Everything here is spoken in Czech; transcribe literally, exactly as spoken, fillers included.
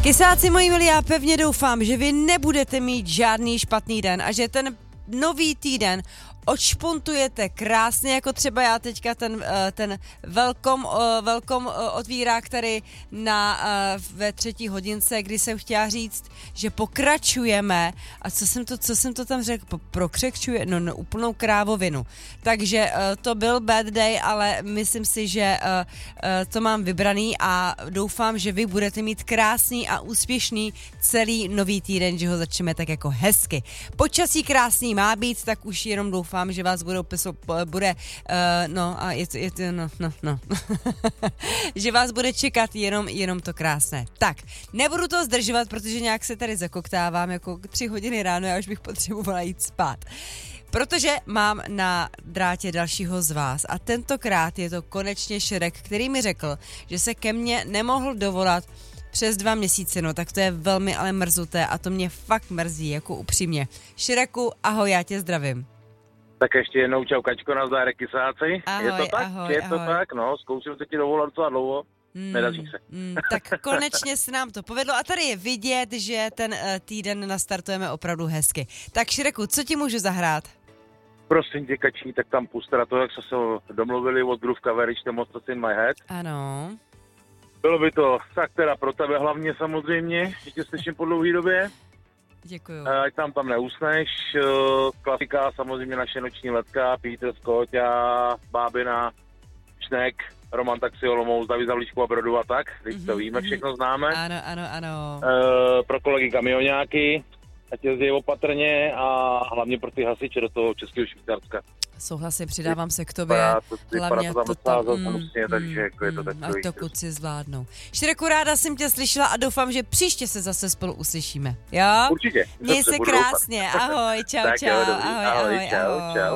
Kysáci moji milí, já pevně doufám, že vy nebudete mít žádný špatný den a že ten nový týden odšpontujete krásně, jako třeba já teďka ten, ten velkom, velkom otvírák tady na, ve třetí hodince, kdy jsem chtěla říct, že pokračujeme a co jsem to, co jsem to tam řekl, prokřekčuje, no, no úplnou krávovinu. Takže to byl bad day, ale myslím si, že to mám vybraný a doufám, že vy budete mít krásný a úspěšný celý nový týden, že ho začneme tak jako hezky. Počasí krásný má být, tak už jenom doufám, Doufám, že vás budou piso, bude, uh, no a je to, je to, no, no, no. že vás bude čekat jenom, jenom to krásné. Tak, nebudu to zdržovat, protože nějak se tady zakoktávám, jako tři hodiny ráno, já už bych potřebovala jít spát. Protože mám na drátě dalšího z vás a tentokrát je to konečně Šrek, který mi řekl, že se ke mně nemohl dovolat přes dva měsíce, no tak to je velmi ale mrzuté a to mě fakt mrzí, jako upřímně. Šreku, ahoj, já tě zdravím. Tak ještě jednou čau, Kačko, nazdárek, Kysáci. Ahoj, je to tak? ahoj, je ahoj. to tak, no, zkoušel se ti dovolat docela dlouho, mm, nedaří se. Mm, tak konečně se nám to povedlo a tady je vidět, že ten uh, týden nastartujeme opravdu hezky. Tak Šreku, co ti můžu zahrát? Prosím tě, Kačí, tak tam pust teda to, jak jsme se domluvili od Groove Coverage, ten Monsters in My Head. Ano. Bylo by to tak teda pro tebe hlavně samozřejmě, že tě slyším po dlouhý době. Děkuju. Ať tam tam neusneš, klasika samozřejmě naše noční letka, Peter Scott a Bábina, Šnek, Roman Taxi Olomouc, David Zavlíčku a Brodu a tak, když mm-hmm, to víme, mm-hmm. všechno známe. Ano, ano, ano. E, pro kolegy kamionáky, ať jezdí opatrně a hlavně pro ty hasiče do toho Českého Švýcarska. Souhlasím, přidávám se k tobě. Vypadá to, hlavně to, to tam mm, musně, takže jako je to mm, takový. ať to kluci zvládnou. Šreku, ráda jsem tě slyšela a doufám, že příště se zase spolu uslyšíme. Jo? Určitě. Měj se krásně, ahoj, čau, tak čau, jo, dobrý. ahoj, ahoj, ahoj, čau, ahoj. čau.